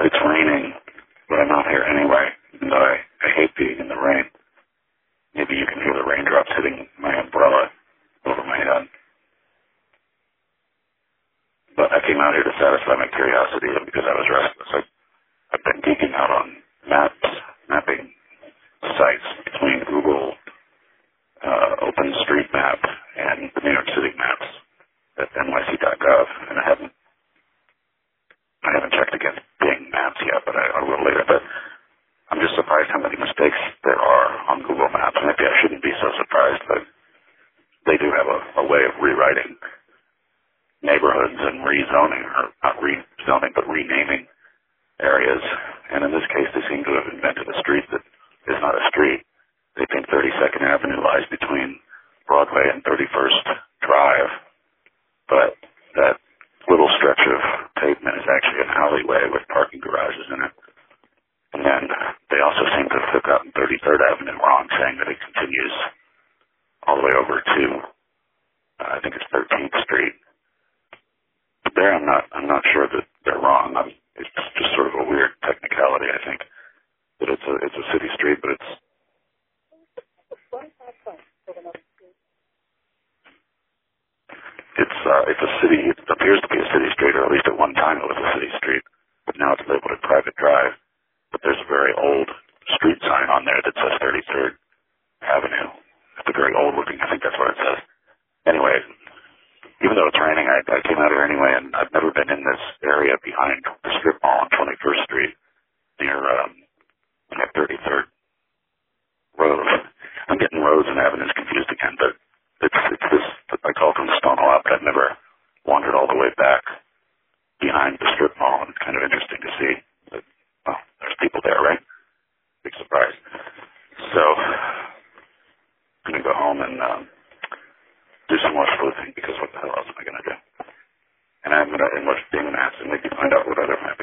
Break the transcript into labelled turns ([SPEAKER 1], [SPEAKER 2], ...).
[SPEAKER 1] it's raining, but I'm out here anyway, even though I hate being in the rain. Maybe you can hear the raindrops hitting my umbrella over my head. But I came out here to satisfy my curiosity and because I was restless. I've been geeking out on mapping sites between Google, OpenStreetMap, and the New York City maps at nyc.gov, and I haven't checked against Bing Maps yet, but I will later. But I'm just surprised how many mistakes there are on Google Maps. Maybe I shouldn't be so surprised, but they do have a way of rewriting neighborhoods and rezoning, or not rezoning, but renaming areas. And in this case, they seem to have invented a street that is not a street. They think 32nd Avenue lies between Broadway and 31st Drive, but that little stretch of pavement is actually an alleyway with parking garages in it. And then they also seem to have gotten 33rd Avenue wrong, saying that it continues all the way over to, I think it's 13th Street. But there, I'm not sure that they're wrong. It's just sort of a weird technicality, I think, that it's a city street, but it's a city. It appears to be a city street, or at least at one time it was a city street, but now it's labeled a private drive. But there's a very old street sign on there that says 33rd Avenue. It's a very old looking, I think that's what it says. Anyway, even though it's raining, I came out here anyway, and I've never been in this area behind the strip mall on 21st Street near 33rd Road. I'm getting roads and avenues confused again, but it's this, I call it from the Stone Wall, but I've never wandered all the way back behind the strip mall, and it's kind of interesting to see that, well, there's people there, right? Big surprise. So, I'm going to go home and do some more sleuthing, because what the hell else am I going to do? And I'm going to watch Demon Ass and maybe find out what other